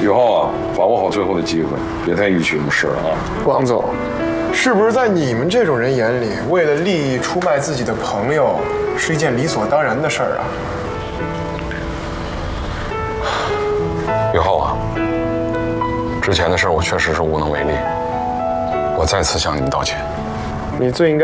以后啊，把握好最后的机会，别太意气用事了啊。 王总，是不是在你们这种人眼里，为了利益出卖自己的朋友是一件理所当然的事儿啊？ 以后啊，之前的事我确实是无能为力，我再次向你们道歉。 你最应该